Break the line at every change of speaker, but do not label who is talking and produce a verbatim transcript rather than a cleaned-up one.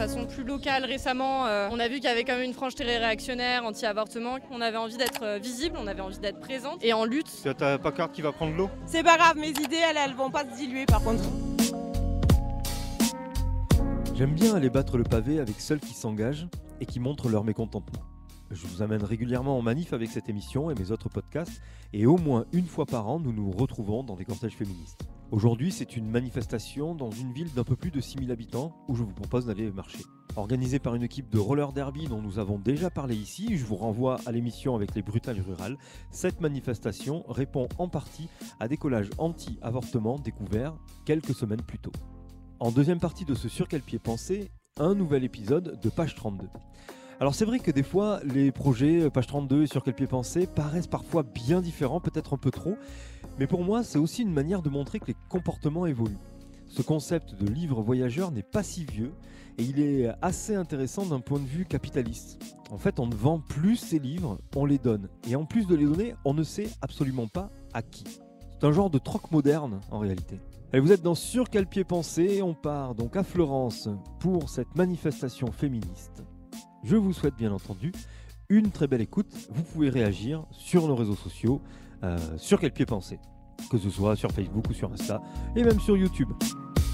façon plus locale récemment. Euh, on a vu qu'il y avait quand même une frange très réactionnaire, anti-avortement. On avait envie d'être euh, visible, on avait envie d'être présente et en lutte.
T'as pas carte qui va prendre l'eau?
C'est pas grave, mes idées, elles, elles vont pas se diluer par contre.
J'aime bien aller battre le pavé avec ceux qui s'engagent et qui montrent leur mécontentement. Je vous amène régulièrement en manif avec cette émission et mes autres podcasts, et au moins une fois par an, nous nous retrouvons dans des cortèges féministes. Aujourd'hui, c'est une manifestation dans une ville d'un peu plus de six mille habitants où je vous propose d'aller marcher. Organisée par une équipe de roller derby dont nous avons déjà parlé ici, je vous renvoie à l'émission avec les brutales rurales. Cette manifestation répond en partie à des collages anti-avortement découverts quelques semaines plus tôt. En deuxième partie de ce Sur quel pied penser, un nouvel épisode de Page trente-deux. Alors c'est vrai que des fois, les projets Page trente-deux et Sur quel pied penser paraissent parfois bien différents, peut-être un peu trop, mais pour moi c'est aussi une manière de montrer que les comportements évoluent. Ce concept de livre voyageur n'est pas si vieux et il est assez intéressant d'un point de vue capitaliste. En fait, on ne vend plus ces livres, on les donne. Et en plus de les donner, on ne sait absolument pas à qui. C'est un genre de troc moderne en réalité. Allez, vous êtes dans Sur quel pied penser, on part donc à Florence pour cette manifestation féministe. Je vous souhaite bien entendu une très belle écoute. Vous pouvez réagir sur nos réseaux sociaux, euh, sur quel pied penser, que ce soit sur Facebook ou sur Insta, et même sur YouTube.